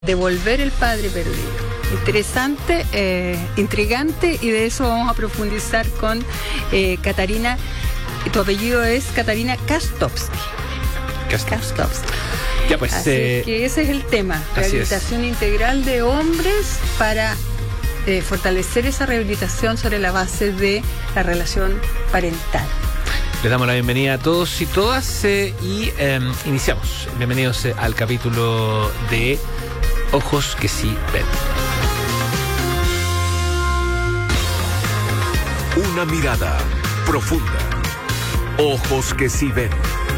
Devolver el padre perdido. Interesante, intrigante, y de eso vamos a profundizar con Katarina. Tu apellido es Katarina Kastowski. Ya, pues, así que ese es el tema, rehabilitación integral de hombres para fortalecer esa rehabilitación sobre la base de la relación parental. Les damos la bienvenida a todos y todas y iniciamos. Bienvenidos al capítulo de Ojos que sí ven. Una mirada profunda. Ojos que sí ven.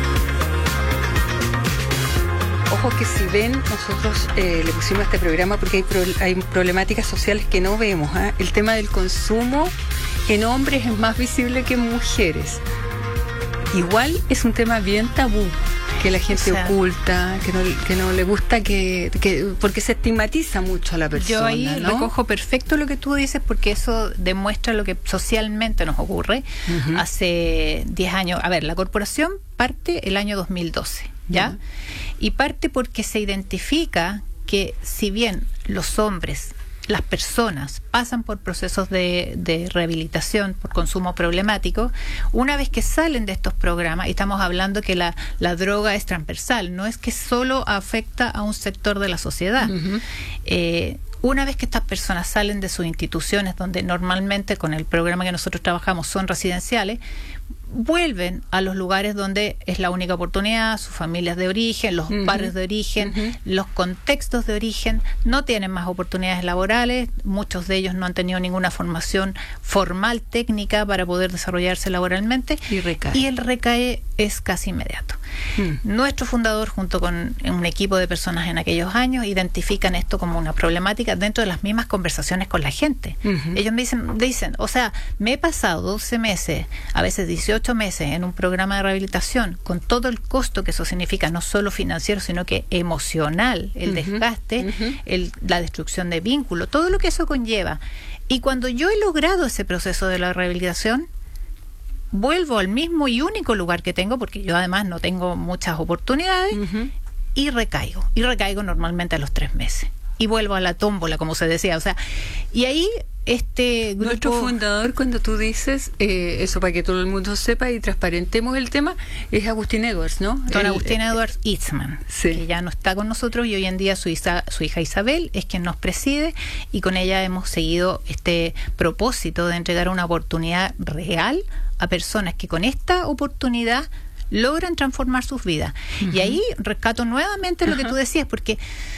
Ojos que sí ven, nosotros le pusimos a este programa porque hay problemáticas sociales que no vemos. El tema del consumo en hombres es más visible que en mujeres. Igual es un tema bien tabú, que la gente oculta, que no le gusta, porque se estigmatiza mucho a la persona. Yo ahí recojo perfecto lo que tú dices, porque eso demuestra lo que socialmente nos ocurre. Hace 10 años. A ver, la corporación parte el año 2012, ¿ya? Y parte porque se identifica que si bien los hombres, las personas pasan por procesos de rehabilitación por consumo problemático, una vez que salen de estos programas, y estamos hablando que la droga es transversal, no es que solo afecta a un sector de la sociedad. Una vez que estas personas salen de sus instituciones, donde normalmente con el programa que nosotros trabajamos son residenciales, vuelven a los lugares donde es la única oportunidad, sus familias de origen, los barrios de origen, los contextos de origen, no tienen más oportunidades laborales, muchos de ellos no han tenido ninguna formación formal, técnica, para poder desarrollarse laboralmente, y el recae es casi inmediato. Nuestro fundador, junto con un equipo de personas en aquellos años, identifican esto como una problemática dentro de las mismas conversaciones con la gente. Ellos me dicen, o sea, me he pasado 12 meses, a veces 18 meses en un programa de rehabilitación, con todo el costo que eso significa, no solo financiero, sino que emocional, el desgaste, la destrucción de vínculos, todo lo que eso conlleva. Y cuando yo he logrado ese proceso de la rehabilitación, vuelvo al mismo y único lugar que tengo, porque yo además no tengo muchas oportunidades, y recaigo normalmente a los 3 meses. Y vuelvo a la tómbola, como se decía. O sea, y ahí este grupo... Nuestro fundador, cuando tú dices eso, para que todo el mundo sepa y transparentemos el tema, es Agustín Edwards, ¿no? Don Agustín Edwards Eastman, que ya no está con nosotros, y hoy en día su hija Isabel es quien nos preside, y con ella hemos seguido este propósito de entregar una oportunidad real a personas que con esta oportunidad logran transformar sus vidas. Y ahí rescato nuevamente lo que tú decías, porque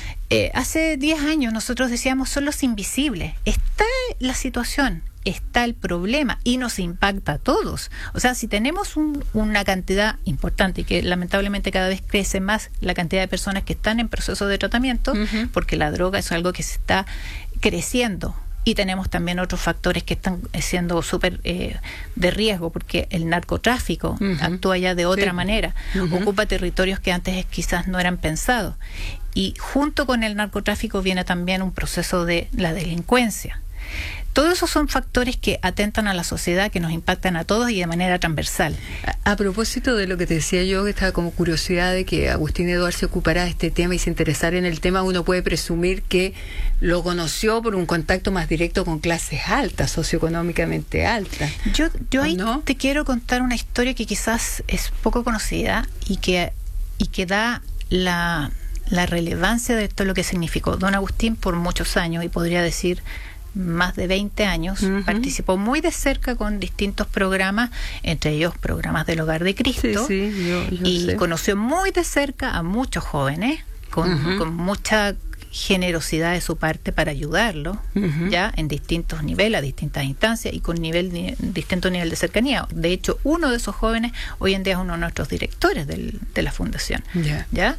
hace 10 años nosotros decíamos, son los invisibles. Está la situación, está el problema, y nos impacta a todos. O sea, si tenemos una cantidad importante, y que lamentablemente cada vez crece más la cantidad de personas que están en proceso de tratamiento, porque la droga es algo que se está creciendo. Y tenemos también otros factores que están siendo súper de riesgo, porque el narcotráfico actúa ya de otra manera, ocupa territorios que antes quizás no eran pensados. Y junto con el narcotráfico viene también un proceso de la delincuencia. Todos esos son factores que atentan a la sociedad, que nos impactan a todos y de manera transversal. A propósito de lo que te decía yo, que estaba como curiosidad de que Agustín Edwards se ocupara de este tema y se interesara en el tema, uno puede presumir que lo conoció por un contacto más directo con clases altas, socioeconómicamente altas. Yo ahí te quiero contar una historia que quizás es poco conocida y que da la relevancia de todo lo que significó. Don Agustín, por muchos años, y podría decir más de 20 años, participó muy de cerca con distintos programas, entre ellos programas del Hogar de Cristo, y conoció muy de cerca a muchos jóvenes con mucha generosidad de su parte para ayudarlos, ya en distintos niveles, a distintas instancias, y con distinto nivel de cercanía. De hecho, uno de esos jóvenes hoy en día es uno de nuestros directores de la fundación. ¿Ya?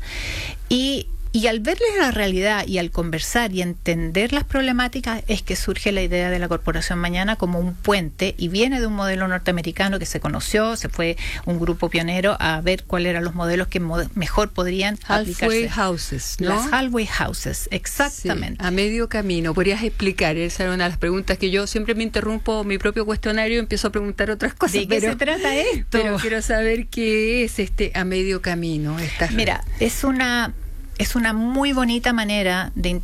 Y al verles la realidad y al conversar y entender las problemáticas, es que surge la idea de la Corporación Mañana como un puente, y viene de un modelo norteamericano que se conoció, se fue un grupo pionero a ver cuáles eran los modelos que mejor podrían aplicarse. Halfway houses, ¿no? Las halfway houses, exactamente. Sí, a medio camino. ¿Podrías explicar? Esa era una de las preguntas que yo siempre me interrumpo mi propio cuestionario y empiezo a preguntar otras cosas. ¿De qué se trata esto? Pero quiero saber qué es a medio camino. Mira, es una es una muy bonita manera de